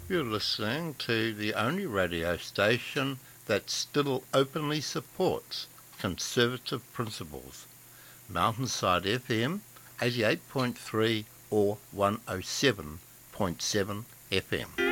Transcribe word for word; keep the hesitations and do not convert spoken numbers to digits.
You're listening to the only radio station that still openly supports conservative principles. Mountainside F M, eighty-eight point three or one oh seven point seven F M.